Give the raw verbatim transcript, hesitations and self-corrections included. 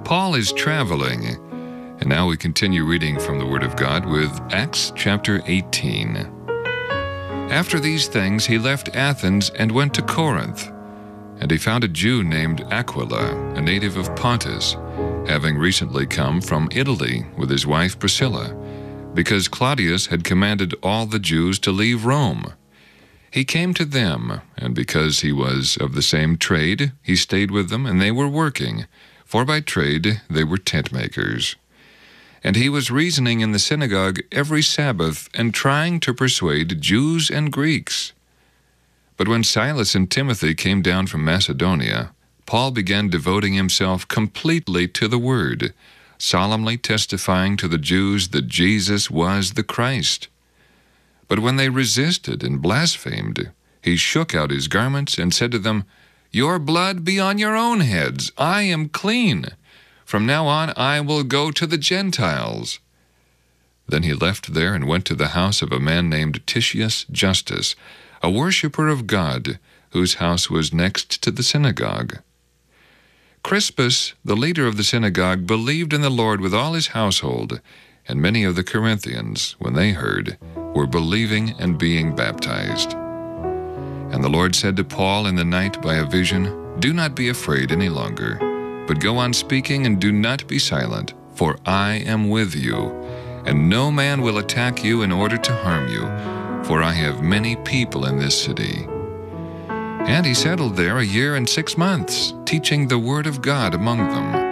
Paul is traveling, and now we continue reading from the Word of God with Acts chapter eighteen. After these things he left Athens and went to Corinth, and he found a Jew named Aquila, a native of Pontus, having recently come from Italy with his wife Priscilla, because Claudius had commanded all the Jews to leave Rome. He came to them, and because he was of the same trade, he stayed with them, and they were working, for by trade they were tent makers. And he was reasoning in the synagogue every Sabbath, and trying to persuade Jews and Greeks. But when Silas and Timothy came down from Macedonia, Paul began devoting himself completely to the word, solemnly testifying to the Jews that Jesus was the Christ. But when they resisted and blasphemed, he shook out his garments and said to them, "Your blood be on your own heads. I am clean. From now on I will go to the Gentiles." Then he left there and went to the house of a man named Titius Justus, a worshipper of God, whose house was next to the synagogue. Crispus, the leader of the synagogue, believed in the Lord with all his household, and many of the Corinthians, when they heard, were believing and being baptized. And the Lord said to Paul in the night by a vision, "Do not be afraid any longer, but go on speaking and do not be silent, for I am with you, and no man will attack you in order to harm you, for I have many people in this city." And he settled there a year and six months, teaching the word of God among them.